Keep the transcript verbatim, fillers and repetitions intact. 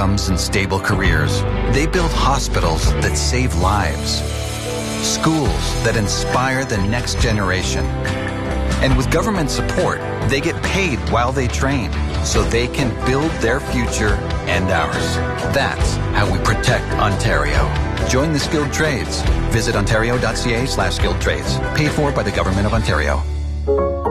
incomes and stable careers. They build hospitals that save lives, schools that inspire the next generation. And with government support, they get paid while they train so they can build their future and ours. That's how we protect Ontario. Join the skilled trades. Visit ontario.ca slash skilled trades. Paid for by the Government of Ontario.